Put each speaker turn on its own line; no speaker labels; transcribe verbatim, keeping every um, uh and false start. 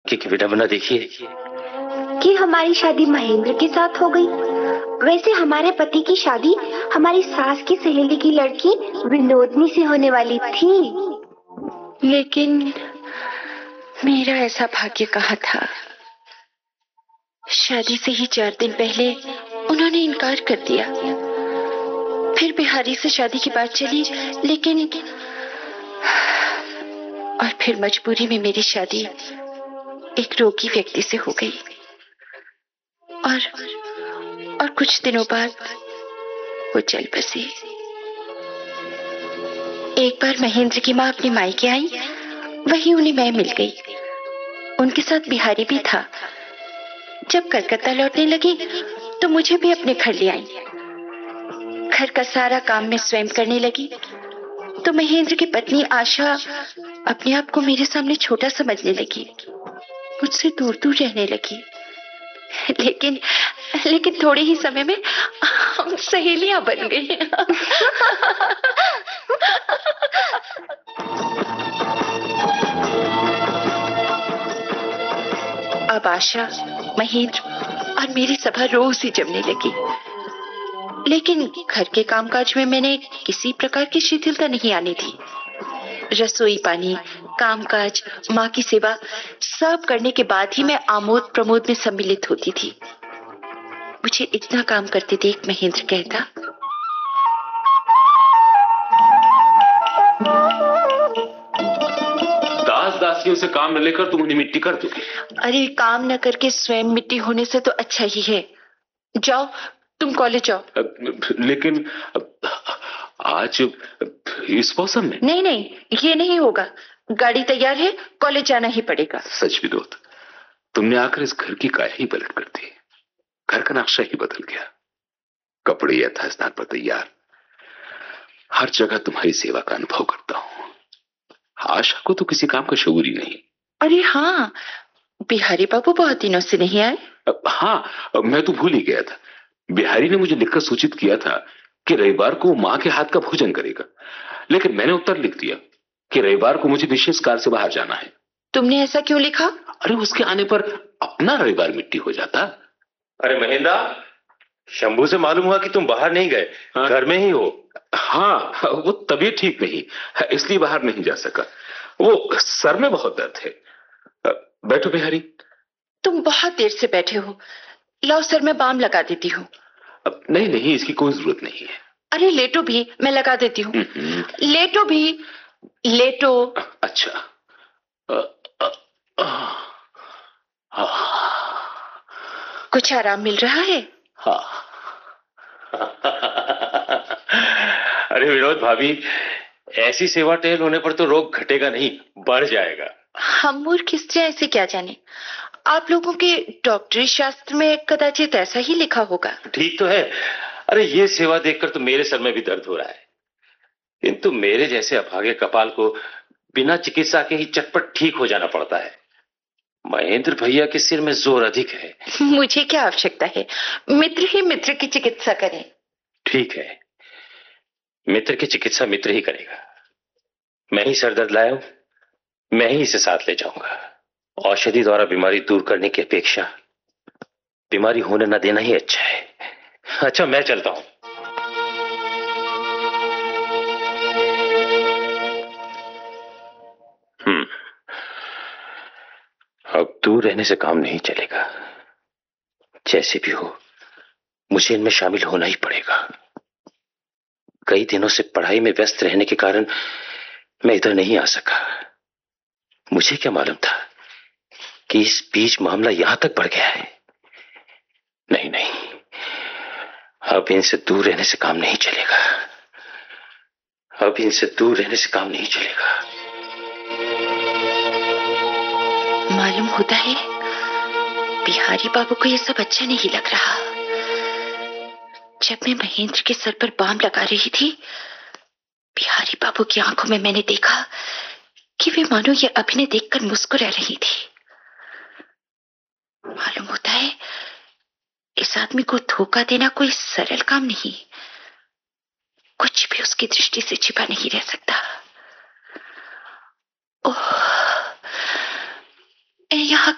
कि विडंबना देखिए
कि हमारी शादी महेंद्र के साथ हो गई। वैसे हमारे पति की शादी हमारी सास की सहेली की लड़की विनोदनी से होने वाली थी,
लेकिन मेरा ऐसा भाग्य कहाँ था। शादी से ही चार दिन पहले उन्होंने इनकार कर दिया। फिर बिहारी से शादी की बात चली, लेकिन और फिर मजबूरी में मेरी शादी एक रोगी व्यक्ति से हो गई। और और कुछ दिनों बाद वो चल बसी। एक बार महेंद्र की माँ अपनी मायके आई, वहीं उन्हें मैं मिल गई। उनके साथ बिहारी भी था। जब कलकत्ता लौटने लगी तो मुझे भी अपने घर ले आई। घर का सारा काम मैं स्वयं करने लगी तो महेंद्र की पत्नी आशा अपने आप को मेरे सामने छोटा समझने लगी, मुझसे दूर दूर रहने लगी। लेकिन लेकिन थोड़े ही समय में हम सहेलियां बन गई। अब आशा, महेंद्र और मेरी सभा रोज ही जमने लगी। लेकिन घर के कामकाज में मैंने किसी प्रकार की शिथिलता नहीं आनी थी। रसोई पानी, कामकाज, माँ की सेवा सब करने के बाद ही मैं आमोद प्रमोद में सम्मिलित होती थी। मुझे इतना काम करते देख महेंद्र कहता,
दास दासियों से काम न लेकर तुम उन्हें मिट्टी कर दोगे।
अरे काम न करके स्वयं मिट्टी होने से तो अच्छा ही है। जाओ, तुम कॉलेज जाओ।
लेकिन आज इस मौसम में?
नहीं नहीं, ये नहीं होगा। गाड़ी तैयार है, कॉलेज जाना ही पड़ेगा।
सच विनोद, तुमने आकर इस घर की काया ही पलट कर दी। घर का नक्शा ही बदल गया। कपड़े यथास्थान पर तैयार। हर जगह तुम्हारी सेवा का अनुभव करता हूं। आशा को तो किसी काम का शऊर ही नहीं।
अरे हाँ, बिहारी बाबू बहुत दिनों से नहीं आए।
हाँ, मैं तो भूल ही गया था। बिहारी ने मुझे लिखकर सूचित किया था कि रविवार को मां के हाथ का भोजन करेगा, लेकिन मैंने उत्तर लिख दिया कि रविवार को मुझे विशेष कार्य से बाहर जाना है।
तुमने ऐसा क्यों लिखा?
अरे उसके आने पर अपना रविवार मिट्टी हो जाता।
अरे महेंद्र, शंभू से मालूम हुआ कि तुम बाहर नहीं गए, घर में ही हो।
हाँ, वो तबीयत ठीक नहीं, इसलिए बाहर नहीं जा सका। वो सर में बहुत दर्द है। बैठो बिहारी।
तुम बहुत देर से बैठे हो, लाओ सर में बाम लगा देती हूँ।
नहीं नहीं, इसकी कोई जरूरत नहीं है।
अरे लेटो भी, मैं लगा देती हूँ। लेटो भी, लेटो।
अच्छा। आ, आ, आ,
कुछ आराम मिल रहा है?
हाँ।
अरे विनोद भाभी, ऐसी सेवा टहल होने पर तो रोग घटेगा नहीं, बढ़ जाएगा।
हम मूर्ख स्त्रियां ऐसे क्या जाने। आप लोगों के डॉक्टरी शास्त्र में कदाचित ऐसा ही लिखा होगा।
ठीक तो है। अरे ये सेवा देखकर तो मेरे सर में भी दर्द हो रहा है, किंतु मेरे जैसे अभागे कपाल को बिना चिकित्सा के ही चटपट ठीक हो जाना पड़ता है। महेंद्र भैया के सिर में जोर अधिक है।
मुझे क्या आवश्यकता है, मित्र ही मित्र की चिकित्सा करें।
ठीक है, मित्र की चिकित्सा मित्र ही करेगा। मैं ही सर दर्द लाया हूं, मैं ही इसे साथ ले जाऊंगा। औषधि द्वारा बीमारी दूर करने की अपेक्षा बीमारी होने न देना ही अच्छा है। अच्छा, मैं चलता हूं। हम्म अब दूर रहने से काम नहीं चलेगा। जैसे भी हो, मुझे इनमें शामिल होना ही पड़ेगा। कई दिनों से पढ़ाई में व्यस्त रहने के कारण मैं इधर नहीं आ सका। मुझे क्या मालूम था कि इस बीच मामला यहां तक बढ़ गया है। नहीं नहीं, अब इनसे दूर रहने से काम नहीं चलेगा। अब इनसे दूर रहने से काम नहीं चलेगा।
मालूम होता है बिहारी बाबू को यह सब अच्छा नहीं लग रहा। जब मैं महेंद्र के सर पर बाम लगा रही थी, बिहारी बाबू की आंखों में मैंने देखा कि वे मानो ये अभिनय देखकर मुस्कुरा रही थी। मालूम होता है इस आदमी को धोखा देना कोई सरल काम नहीं। कुछ भी उसकी दृष्टि से छिपा नहीं रह सकता। ओह, यहाँ